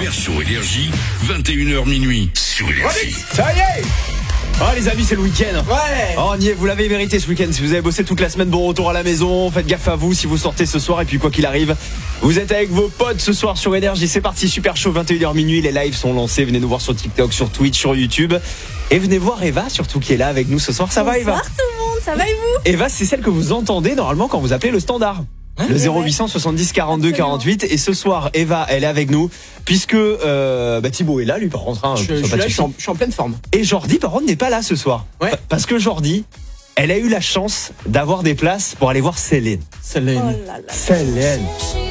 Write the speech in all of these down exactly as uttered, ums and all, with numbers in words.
Super Show Énergie, vingt et une heures minuit sur Énergie. Ça y est. Oh les amis, c'est le week-end. Ouais. Oh, on y est, vous l'avez mérité ce week-end. Si vous avez bossé toute la semaine, bon retour à la maison. Faites gaffe à vous si vous sortez ce soir. Et puis quoi qu'il arrive, vous êtes avec vos potes ce soir sur Énergie. C'est parti, Super Show, vingt et une heures minuit. Les lives sont lancés. Venez nous voir sur TikTok, sur Twitch, sur YouTube. Et venez voir Eva surtout qui est là avec nous ce soir. Ça va Eva? Bonsoir tout le monde, ça va et vous? Eva, c'est celle que vous entendez normalement quand vous appelez le standard. Le zéro huit cent soixante-dix quarante-deux quarante-huit. Et ce soir, Eva, elle est avec nous puisque euh, bah, Thibaut est là, lui par contre. Hein, Je, je, suis là, je, suis en, je suis en pleine forme. Et Jordi, par contre, n'est pas là ce soir. Ouais. Parce que Jordi, elle a eu la chance d'avoir des places pour aller voir Céline. Céline. Oh là là. Céline.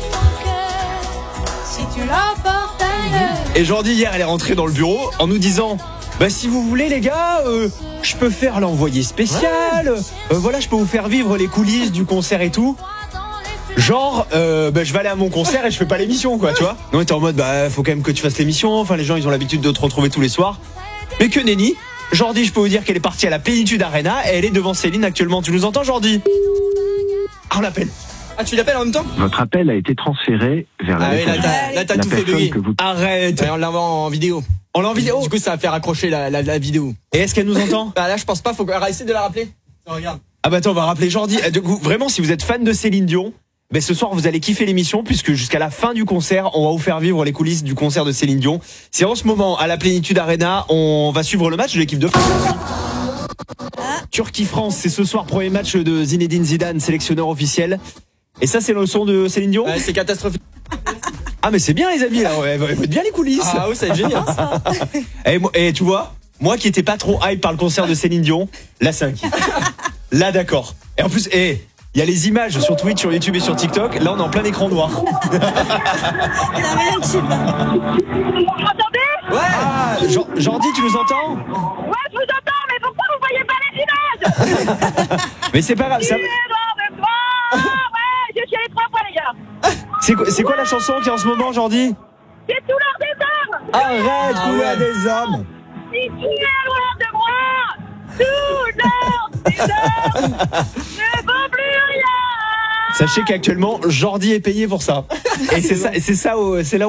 Si tu l'emportes ailleurs. Et Jordi, hier, elle est rentrée dans le bureau en nous disant... Bah si vous voulez les gars, euh, je peux faire l'envoyé spécial. Ouais. Euh, voilà, je peux vous faire vivre les coulisses du concert et tout. Genre, euh, bah, je vais aller à mon concert et je fais pas l'émission, quoi, tu vois. Non, t'es en mode, bah, faut quand même que tu fasses l'émission. Enfin, les gens, ils ont l'habitude de te retrouver tous les soirs. Mais que nenni. Jordi, je peux vous dire qu'elle est partie à la Plénitude Arena et elle est devant Céline actuellement. Tu nous entends, Jordi? Ah, on l'appelle. Ah, tu l'appelles en même temps? Votre appel a été transféré vers la Ah oui, là, messagerie. t'as, là, t'as La tout fait personne bugger. que vous... Arrête. Ouais, on l'envoie en vidéo. On l'a en vidéo. Du coup, ça va faire accrocher la, la, la vidéo. Et est-ce qu'elle nous entend? Bah là, je pense pas, faut essayer de la rappeler. Tiens, regarde. Ah bah attends, on va rappeler Jordi. Du coup, vraiment, si vous êtes fan de Céline Dion, ben ce soir vous allez kiffer l'émission puisque jusqu'à la fin du concert, on va vous faire vivre les coulisses du concert de Céline Dion. C'est en ce moment à la Plénitude Arena, on va suivre le match de l'équipe de France. Turquie-France, c'est ce soir, premier match de Zinedine Zidane, sélectionneur officiel. Et ça, c'est le son de Céline Dion? Ouais, c'est catastrophique. Ah mais c'est bien les amis, là, ouais, vous faites bien les coulisses. Ah oui, c'est génial. Et, et tu vois, moi qui étais pas trop hype par le concert de Céline Dion, là c'est un kiff. Là d'accord. Et en plus, eh, il y a les images sur Twitch, sur YouTube et sur TikTok. Là on est en plein écran noir. Elle a rien de chill. Vous m'entendez? Ouais. Ah, Jean- Jordi, tu nous entends? Ouais, je vous entends, mais pourquoi vous voyez pas les images? Mais c'est pas grave. Ça... Il est dans le toit. Ouais, je suis allé trois fois, les gars. C'est quoi, c'est quoi la chanson qui est en ce moment, Jordi? C'est tout l'heure des hommes. Arrête, Ah couleur ouais. des hommes. Si tu es loin de moi, tout l'heure des hommes ne vaut plus rien. Sachez qu'actuellement, Jordi est payé pour ça. Et c'est ça, c'est ça, c'est là où